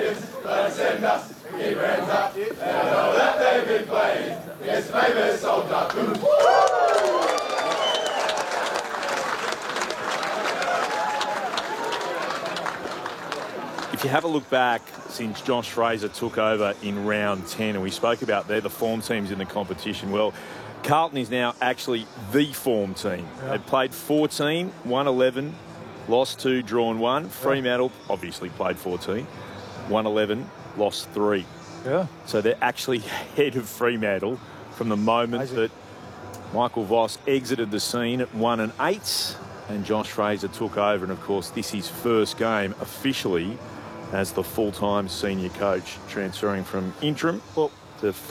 If you have a look back since Josh Fraser took over in round 10, and we spoke about they're the form teams in the competition, well, Carlton is now actually the form team. Yeah. They've played 14, won 11, lost 2, drawn 1. Fremantle obviously played 14, won 11, lost 3. Yeah. So they're actually ahead of Fremantle from the moment that Michael Voss exited the scene at 1 and 8, and Josh Fraser took over. And of course, this is his first game officially as the full-time senior coach, transferring from interim to